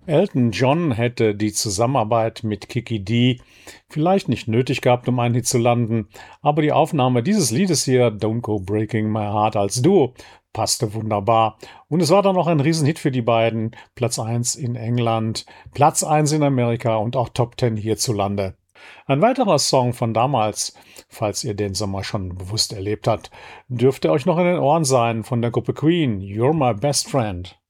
Elton John hätte die Zusammenarbeit mit Kiki Dee vielleicht nicht nötig gehabt, um einen Hit zu landen, aber die Aufnahme dieses Liedes hier, Don't Go Breaking My Heart als Duo, passte wunderbar. Und es war dann noch ein Riesenhit für die beiden. Platz 1 in England, Platz 1 in Amerika und auch Top 10 hierzulande. Ein weiterer Song von damals, falls ihr den Sommer schon bewusst erlebt habt, dürfte euch noch in den Ohren sein von der Gruppe Queen, You're My Best Friend.